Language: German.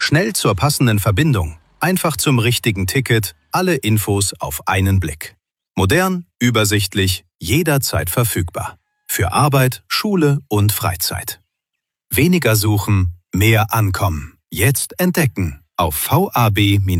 Schnell zur passenden Verbindung, einfach zum richtigen Ticket, alle Infos auf einen Blick. Modern, übersichtlich, jederzeit verfügbar. Für Arbeit, Schule und Freizeit. Weniger suchen, mehr ankommen. Jetzt entdecken auf VAB-